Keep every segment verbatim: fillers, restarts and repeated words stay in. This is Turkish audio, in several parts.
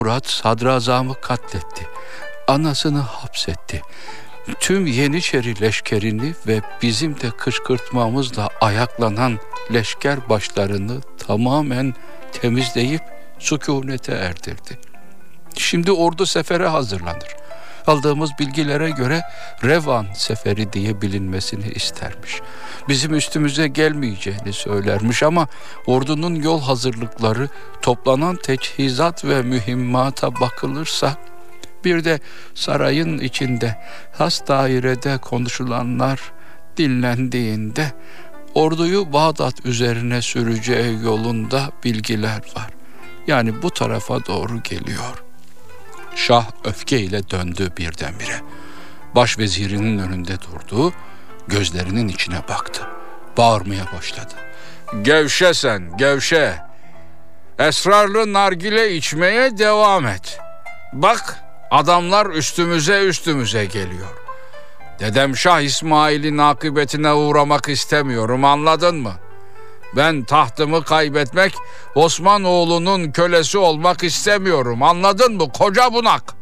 Murat sadrazamı katletti. Anasını hapsetti. Tüm Yeniçeri leşkerini ve bizim de kışkırtmamızla ayaklanan leşker başlarını tamamen temizleyip sükunete erdirdi. Şimdi ordu sefere hazırlanır. Aldığımız bilgilere göre Revan seferi diye bilinmesini istermiş. Bizim üstümüze gelmeyeceğini söylermiş ama ordunun yol hazırlıkları, toplanan teçhizat ve mühimmata bakılırsa, bir de sarayın içinde has dairede konuşulanlar dinlendiğinde orduyu Bağdat üzerine süreceği yolunda bilgiler var. Yani bu tarafa doğru geliyor. Şah öfkeyle döndü birdenbire. Başvezirinin önünde durdu, gözlerinin içine baktı. Bağırmaya başladı. Gevşe sen, gevşe. Esrarlı nargile içmeye devam et. Bak, adamlar üstümüze üstümüze geliyor. Dedem Şah İsmail'in akıbetine uğramak istemiyorum, anladın mı? Ben tahtımı kaybetmek, Osmanoğlu'nun kölesi olmak istemiyorum, anladın mı koca bunak?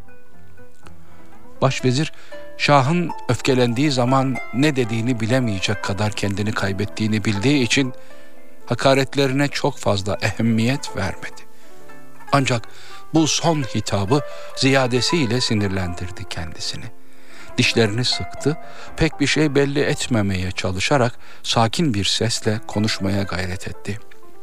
Başvezir, Şah'ın öfkelendiği zaman ne dediğini bilemeyecek kadar kendini kaybettiğini bildiği için hakaretlerine çok fazla ehemmiyet vermedi. Ancak bu son hitabı ziyadesiyle sinirlendirdi kendisini. Dişlerini sıktı, pek bir şey belli etmemeye çalışarak sakin bir sesle konuşmaya gayret etti.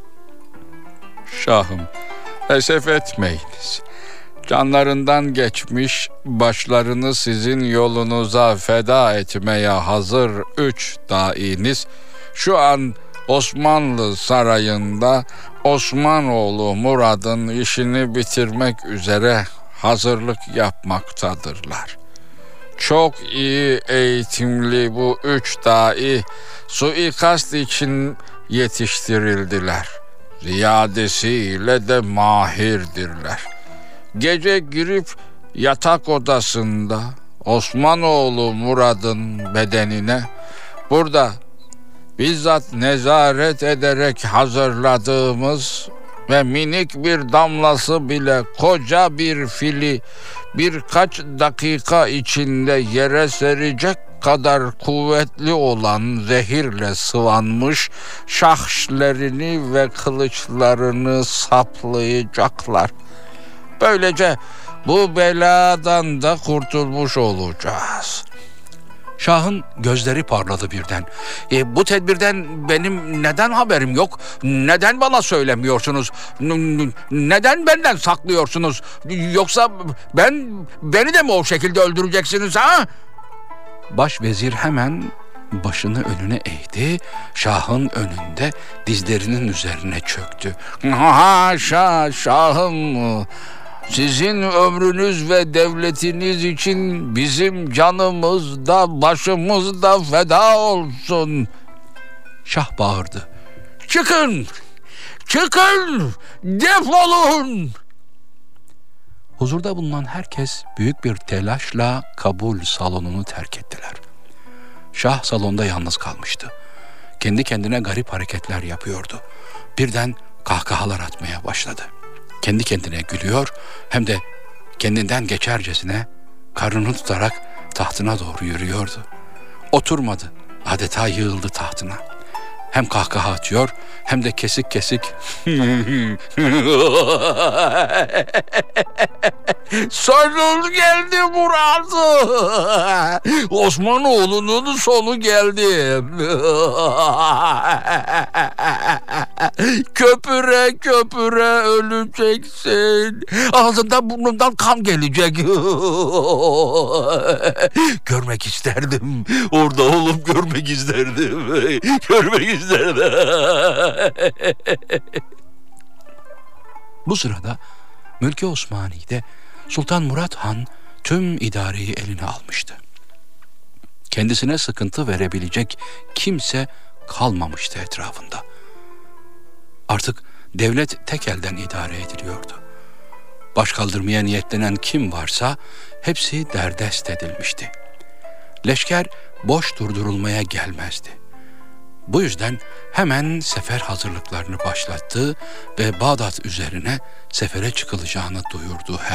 Şahım, esef etmeyiniz. Canlarından geçmiş, başlarını sizin yolunuza feda etmeye hazır üç dainiz şu an Osmanlı sarayında Osmanoğlu Murad'ın işini bitirmek üzere hazırlık yapmaktadırlar. Çok iyi eğitimli bu üç dai suikast için yetiştirildiler. Ziyadesiyle de mahirdirler. Gece girip yatak odasında Osmanoğlu Murad'ın bedenine burada bizzat nezaret ederek hazırladığımız ve minik bir damlası bile koca bir fili birkaç dakika içinde yere serecek kadar kuvvetli olan zehirle sıvanmış şahşlerini ve kılıçlarını saplayacaklar. Böylece bu beladan da kurtulmuş olacağız. Şah'ın gözleri parladı birden. E, bu tedbirden benim neden haberim yok? Neden bana söylemiyorsunuz? N- neden benden saklıyorsunuz? Yoksa ben beni de mi o şekilde öldüreceksiniz ha? Başvezir hemen başını önüne eğdi. Şah'ın önünde dizlerinin üzerine çöktü. Haşa şahım. Sizin ömrünüz ve devletiniz için bizim canımız da başımız da feda olsun. Şah bağırdı. Çıkın! Çıkın! Defolun! Huzurda bulunan herkes büyük bir telaşla kabul salonunu terk ettiler. Şah salonda yalnız kalmıştı. Kendi kendine garip hareketler yapıyordu. Birden kahkahalar atmaya başladı. Kendi kendine gülüyor, hem de kendinden geçercesine karnını tutarak tahtına doğru yürüyordu. Oturmadı, adeta yığıldı tahtına. Hem kahkaha atıyor, hem de kesik kesik sonun geldi Murat. Osmanoğlu'nun sonu geldi. Köpüre köpüre öleceksin. Ağzından burnundan kan gelecek. Görmek isterdim. Orada olup görmek isterdim. Görmek isterdim. Bu sırada Mülk-i Osmani'de Sultan Murat Han tüm idareyi eline almıştı. Kendisine sıkıntı verebilecek kimse kalmamıştı etrafında. Artık devlet tek elden idare ediliyordu. Baş kaldırmaya niyetlenen kim varsa hepsi derdest edilmişti. Leşker boş durdurulmaya gelmezdi. Bu yüzden hemen sefer hazırlıklarını başlattı ve Bağdat üzerine sefere çıkılacağını duyurdu